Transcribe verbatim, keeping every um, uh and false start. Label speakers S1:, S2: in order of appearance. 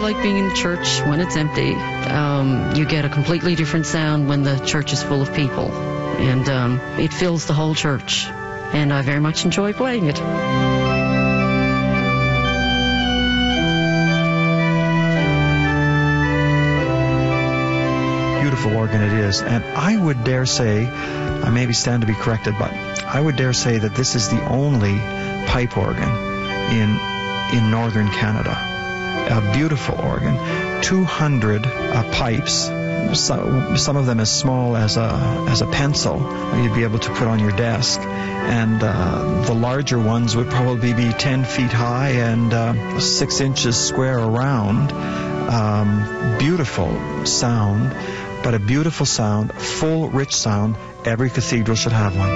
S1: like being in church when it's empty. Um, you get a completely different sound when the church is full of people. And um, it fills the whole church. And I very much enjoy playing it.
S2: Beautiful organ it is. And I would dare say, I maybe stand to be corrected, but I would dare say that this is the only pipe organ in in northern Canada. A beautiful organ, two hundred uh, pipes, so, some of them as small as a as a pencil you'd be able to put on your desk, and uh, the larger ones would probably be ten feet high and uh, six inches square around. Um, beautiful sound, but a beautiful sound, full, rich sound. Every cathedral should have one.